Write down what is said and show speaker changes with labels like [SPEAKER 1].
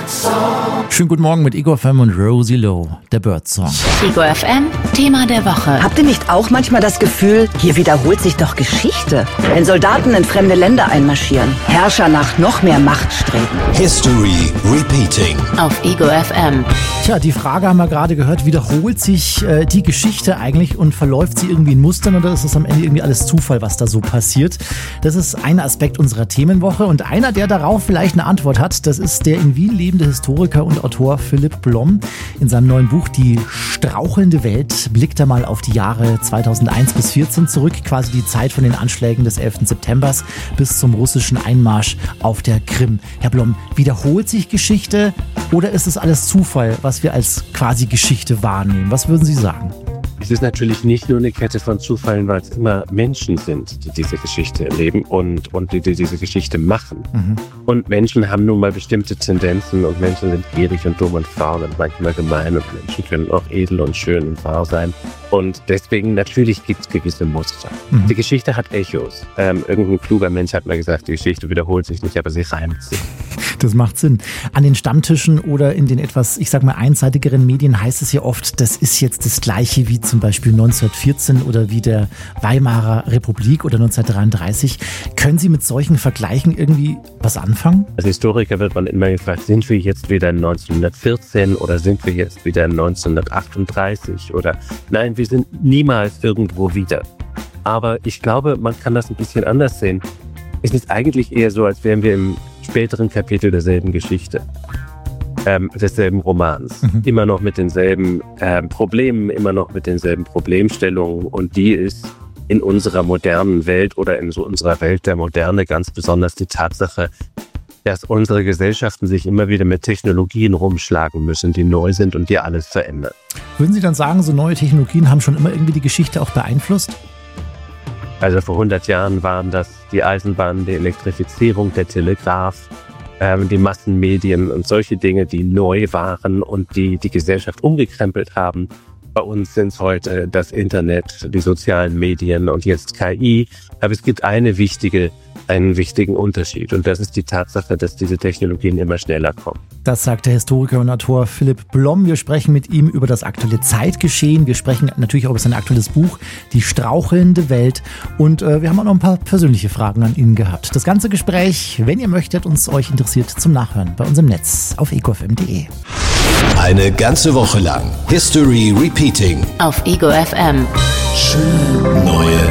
[SPEAKER 1] Schönen guten Morgen mit Ego FM und Rosie Lowe, der Birdsong.
[SPEAKER 2] Ego FM, Thema der Woche.
[SPEAKER 3] Habt ihr nicht auch manchmal das Gefühl, hier wiederholt sich doch Geschichte? Wenn Soldaten in fremde Länder einmarschieren, Herrscher nach noch mehr Macht streben.
[SPEAKER 4] History Repeating.
[SPEAKER 2] Auf Ego FM.
[SPEAKER 1] Tja, die Frage haben wir gerade gehört, wiederholt sich die Geschichte eigentlich und verläuft sie irgendwie in Mustern oder ist es am Ende irgendwie alles Zufall, was da so passiert? Das ist ein Aspekt unserer Themenwoche und einer, der darauf vielleicht eine Antwort hat, das ist der in Wien lebende Historiker und Autor Philipp Blom. In seinem neuen Buch Die strauchelnde Welt blickt er mal auf die Jahre 2001 bis 2014 zurück, quasi die Zeit von den Anschlägen des 11. September bis zum russischen Einmarsch auf der Krim. Herr Blom, wiederholt sich Geschichte oder ist es alles Zufall, was wir als quasi Geschichte wahrnehmen? Was würden Sie sagen?
[SPEAKER 5] Es ist natürlich nicht nur eine Kette von Zufällen, weil es immer Menschen sind, die diese Geschichte erleben und die diese Geschichte machen. Mhm. Und Menschen haben nun mal bestimmte Tendenzen und Menschen sind gierig und dumm und faul und manchmal gemein und Menschen können auch edel und schön und wahr sein. Und deswegen natürlich gibt es gewisse Muster. Mhm. Die Geschichte hat Echos. Irgendein kluger Mensch hat mal gesagt, die Geschichte wiederholt sich nicht, aber sie reimt sich.
[SPEAKER 1] Das macht Sinn. An den Stammtischen oder in den etwas, ich sag mal, einseitigeren Medien heißt es ja oft, das ist jetzt das Gleiche wie zum Beispiel 1914 oder wie der Weimarer Republik oder 1933. Können Sie mit solchen Vergleichen irgendwie was anfangen?
[SPEAKER 5] Als Historiker wird man immer gefragt, sind wir jetzt wieder in 1914 oder sind wir jetzt wieder in 1938 oder nein, wir sind niemals irgendwo wieder. Aber ich glaube, man kann das ein bisschen anders sehen. Es ist eigentlich eher so, als wären wir im späteren Kapitel derselben Geschichte, desselben Romans. Mhm. Immer noch mit denselben Problemen, immer noch mit denselben Problemstellungen. Und die ist in unserer modernen Welt oder in so unserer Welt der Moderne ganz besonders die Tatsache, dass unsere Gesellschaften sich immer wieder mit Technologien rumschlagen müssen, die neu sind und die alles verändern.
[SPEAKER 1] Würden Sie dann sagen, so neue Technologien haben schon immer irgendwie die Geschichte auch beeinflusst?
[SPEAKER 5] Also vor 100 Jahren waren das die Eisenbahn, die Elektrifizierung, der Telegraph, die Massenmedien und solche Dinge, die neu waren und die die Gesellschaft umgekrempelt haben. Bei uns sind es heute das Internet, die sozialen Medien und jetzt KI. Aber es gibt einen wichtigen Unterschied und das ist die Tatsache, dass diese Technologien immer schneller kommen.
[SPEAKER 1] Das sagt der Historiker und Autor Philipp Blom. Wir sprechen mit ihm über das aktuelle Zeitgeschehen. Wir sprechen natürlich auch über sein aktuelles Buch, Die strauchelnde Welt. Und wir haben auch noch ein paar persönliche Fragen an ihn gehabt. Das ganze Gespräch, wenn ihr möchtet und es euch interessiert, zum Nachhören bei uns im Netz auf egofm.de.
[SPEAKER 4] Eine ganze Woche lang History Repeating.
[SPEAKER 2] Auf Ego FM.
[SPEAKER 4] Schön neue